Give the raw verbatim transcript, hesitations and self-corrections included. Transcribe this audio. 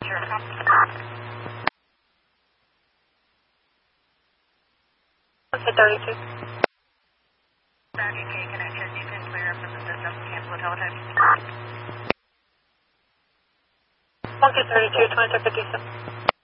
Okay, thirty-two. thirty-two connection, you can clear up from the system, cancel the teletype. Monkey thirty-two, twenty-two fifty-seven.